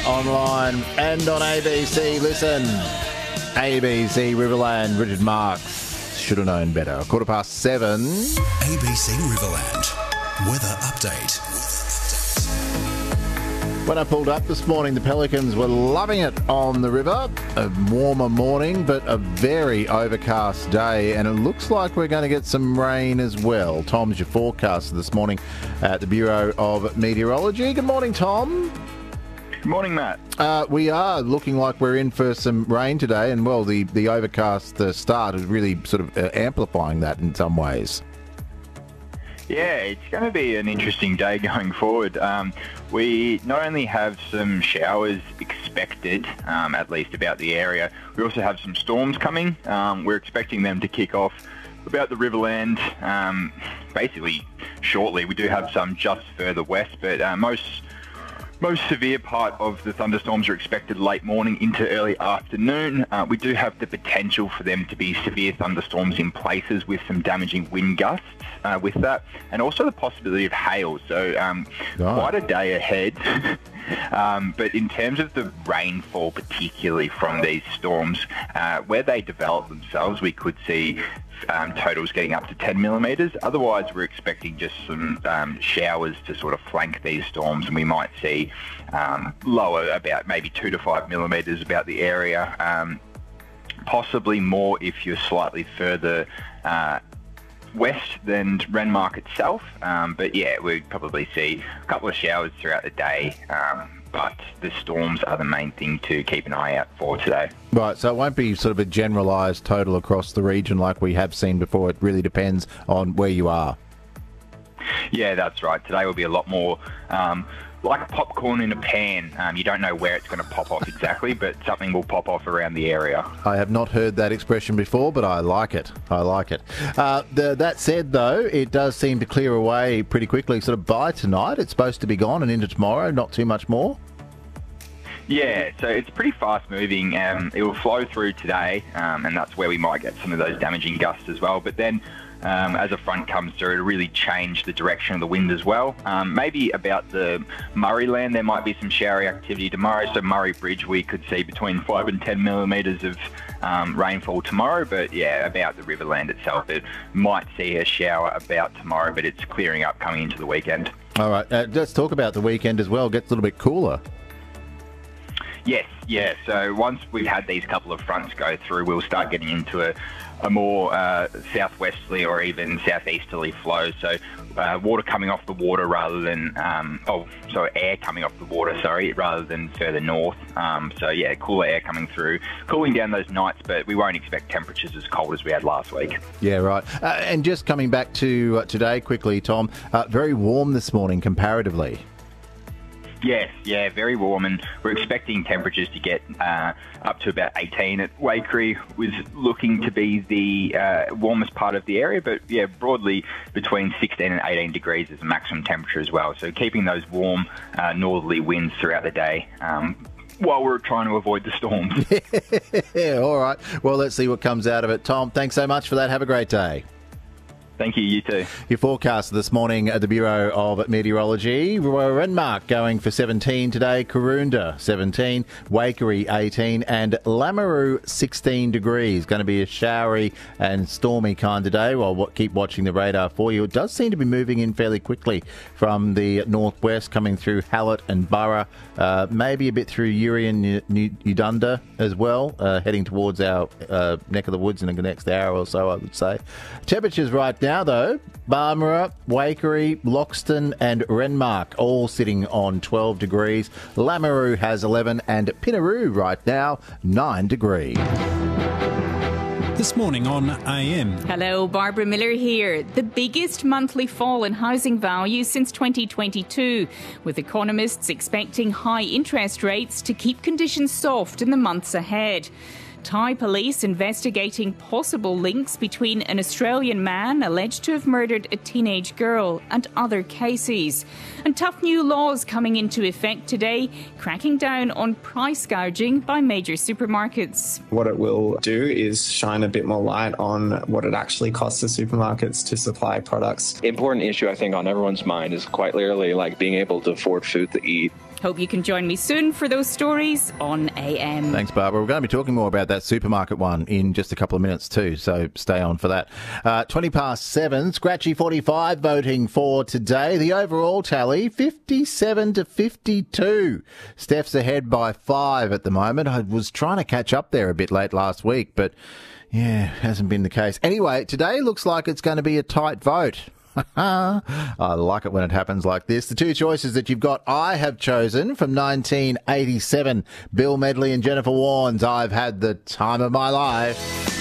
Online and on ABC. Listen, ABC Riverland, Richard Marks should have known better. 7:15. ABC Riverland weather update. When I pulled up this morning, the Pelicans were loving it on the river. A warmer morning, but a very overcast day, and it looks like we're going to get some rain as well. Tom's your forecaster this morning at the Bureau of Meteorology. Good morning, Tom. Good morning, Matt. We are looking like we're in for some rain today, and well, the overcast start is really sort of amplifying that in some ways. Yeah, it's going to be an interesting day going forward. We not only have some showers expected, at least about the area, we also have some storms coming. We're expecting them to kick off about the Riverland basically shortly. We do have some just further west, but most severe part of the thunderstorms are expected late morning into early afternoon. We do have the potential for them to be severe thunderstorms in places with some damaging wind gusts with that, and also the possibility of hail. So quite a day ahead. But in terms of the rainfall, particularly from these storms, where they develop themselves, we could see totals getting up to 10 millimetres. Otherwise, we're expecting just some showers to sort of flank these storms, and we might see lower, about maybe 2 to 5 millimetres about the area. Possibly more if you're slightly further west than Renmark itself. But yeah, we'd probably see a couple of showers throughout the day. But the storms are the main thing to keep an eye out for today. Right, so it won't be sort of a generalised total across the region like we have seen before. It really depends on where you are. Yeah, that's right. Today will be a lot more like popcorn in a pan. You don't know where it's going to pop off exactly, but something will pop off around the area. I have not heard that expression before, but I like it. I like it. That said, though, it does seem to clear away pretty quickly. Sort of by tonight, it's supposed to be gone, and into tomorrow, not too much more. Yeah, so it's pretty fast moving. It will flow through today, and that's where we might get some of those damaging gusts as well. But then as a front comes through, it'll really change the direction of the wind as well. Maybe about the Murray land, there might be some showery activity tomorrow. So Murray Bridge, we could see between 5 and 10 millimetres of rainfall tomorrow. But yeah, about the Riverland itself, it might see a shower about tomorrow, but it's clearing up coming into the weekend. All right, let's talk about the weekend as well. It gets a little bit cooler. Yes, yeah. So once we've had these couple of fronts go through, we'll start getting into a more southwesterly or even southeasterly flow. So water coming off the water rather than, air coming off the water, rather than further north. So yeah, cooler air coming through, cooling down those nights, but we won't expect temperatures as cold as we had last week. Yeah, right. And just coming back to today quickly, Tom, very warm this morning comparatively. Yes, yeah, very warm, and we're expecting temperatures to get up to about 18 at Waikerie. Was looking to be the warmest part of the area, but yeah, broadly between 16 and 18 degrees is the maximum temperature as well. So keeping those warm northerly winds throughout the day while we're trying to avoid the storms. Yeah, all right. Well, let's see what comes out of it. Tom, thanks so much for that. Have a great day. Thank you, you too. Your forecast this morning at the Bureau of Meteorology. Renmark going for 17 today, Karoonda 17, Waikerie 18 and Lameroo 16 degrees. Going to be a showery and stormy kind of day. Well, keep watching the radar for you. It does seem to be moving in fairly quickly from the northwest, coming through Hallett and Burra, maybe a bit through Uri and Udunda as well, heading towards our neck of the woods in the next hour or so, I would say. Temperatures right now, though, Barmera, Waikerie, Loxton and Renmark all sitting on 12 degrees. Lameroo has 11 and Pinaroo right now 9 degrees. This morning on AM. Hello, Barbara Miller here. The biggest monthly fall in housing values since 2022, with economists expecting high interest rates to keep conditions soft in the months ahead. Thai police investigating possible links between an Australian man alleged to have murdered a teenage girl and other cases. And tough new laws coming into effect today, cracking down on price gouging by major supermarkets. What it will do is shine a bit more light on what it actually costs the supermarkets to supply products. Important issue, I think, on everyone's mind is quite clearly like being able to afford food to eat. Hope you can join me soon for those stories on AM. Thanks, Barbara. We're going to be talking more about that supermarket one in just a couple of minutes too, so stay on for that. 7:20, Scratchy 45 voting for today. The overall tally, 57 to 52. Steph's ahead by 5 at the moment. I was trying to catch up there a bit late last week, but yeah, hasn't been the case. Anyway, today looks like it's going to be a tight vote. I like it when it happens like this. The two choices that you've got, I have chosen from 1987, Bill Medley and Jennifer Warnes. I've had the time of my life.